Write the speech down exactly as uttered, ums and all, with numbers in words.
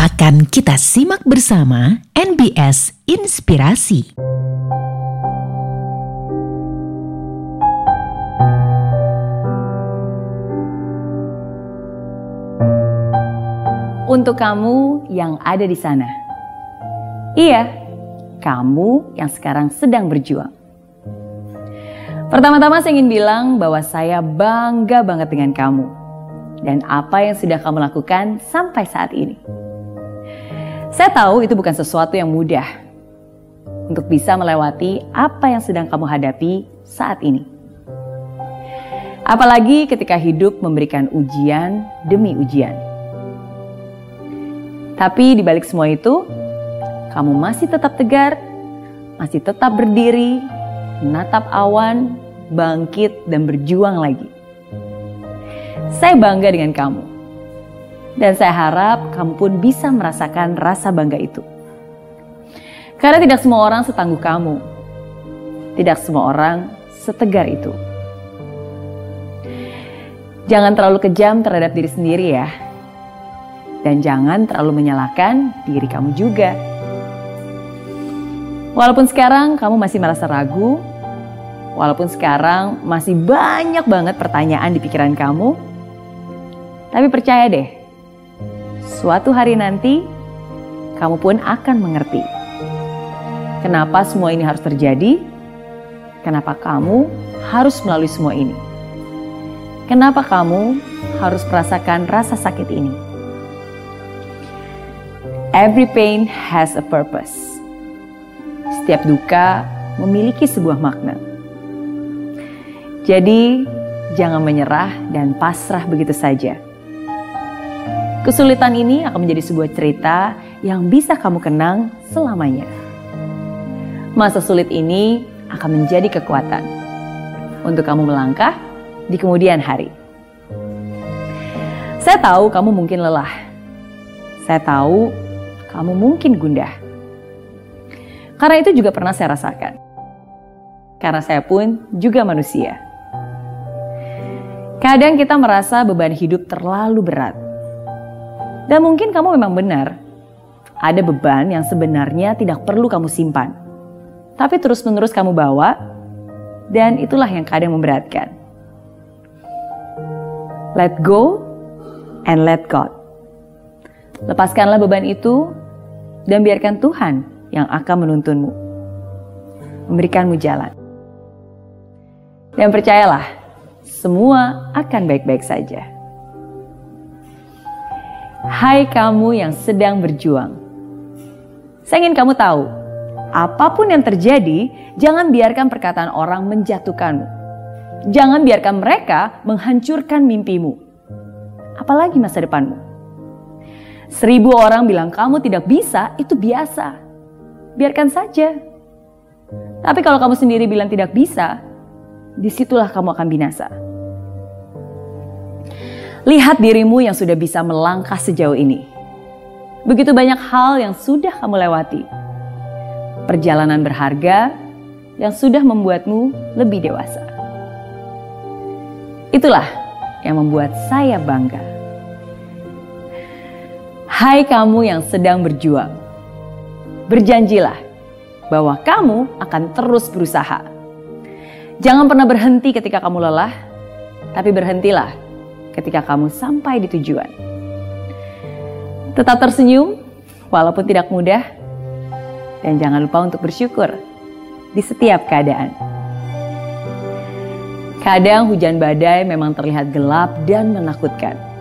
Akan kita simak bersama N B S Inspirasi. Untuk kamu yang ada di sana. Iya, kamu yang sekarang sedang berjuang. Pertama-tama saya ingin bilang bahwa saya bangga banget dengan kamu dan apa yang sudah kamu lakukan sampai saat ini. Saya tahu itu bukan sesuatu yang mudah untuk bisa melewati apa yang sedang kamu hadapi saat ini. Apalagi ketika hidup memberikan ujian demi ujian. Tapi di balik semua itu, kamu masih tetap tegar, masih tetap berdiri, menatap awan, bangkit dan berjuang lagi. Saya bangga dengan kamu. Dan saya harap kamu pun bisa merasakan rasa bangga itu. Karena tidak semua orang setangguh kamu. Tidak semua orang setegar itu. Jangan terlalu kejam terhadap diri sendiri ya. Dan jangan terlalu menyalahkan diri kamu juga. Walaupun sekarang kamu masih merasa ragu, walaupun sekarang masih banyak banget pertanyaan di pikiran kamu, tapi percaya deh, suatu hari nanti, kamu pun akan mengerti. Kenapa semua ini harus terjadi? Kenapa kamu harus melalui semua ini? Kenapa kamu harus merasakan rasa sakit ini? Every pain has a purpose. Setiap duka memiliki sebuah makna. Jadi, jangan menyerah dan pasrah begitu saja. Kesulitan ini akan menjadi sebuah cerita yang bisa kamu kenang selamanya. Masa sulit ini akan menjadi kekuatan untuk kamu melangkah di kemudian hari. Saya tahu kamu mungkin lelah. Saya tahu kamu mungkin gundah. Karena itu juga pernah saya rasakan. Karena saya pun juga manusia. Kadang kita merasa beban hidup terlalu berat. Dan mungkin kamu memang benar, ada beban yang sebenarnya tidak perlu kamu simpan. Tapi terus-menerus kamu bawa, dan itulah yang kadang memberatkan. Let go and let God. Lepaskanlah beban itu, dan biarkan Tuhan yang akan menuntunmu. Memberikanmu jalan. Dan percayalah, semua akan baik-baik saja. Hai kamu yang sedang berjuang. Saya ingin kamu tahu, apapun yang terjadi, jangan biarkan perkataan orang menjatuhkanmu. Jangan biarkan mereka menghancurkan mimpimu. Apalagi masa depanmu. Seribu orang bilang kamu tidak bisa, itu biasa. Biarkan saja. Tapi kalau kamu sendiri bilang tidak bisa, disitulah kamu akan binasa. Lihat dirimu yang sudah bisa melangkah sejauh ini. Begitu banyak hal yang sudah kamu lewati. Perjalanan berharga yang sudah membuatmu lebih dewasa. Itulah yang membuat saya bangga. Hai kamu yang sedang berjuang. Berjanjilah bahwa kamu akan terus berusaha. Jangan pernah berhenti ketika kamu lelah, tapi berhentilah ketika kamu sampai di tujuan. Tetap tersenyum walaupun tidak mudah. Dan jangan lupa untuk bersyukur di setiap keadaan. Kadang hujan badai memang terlihat gelap dan menakutkan.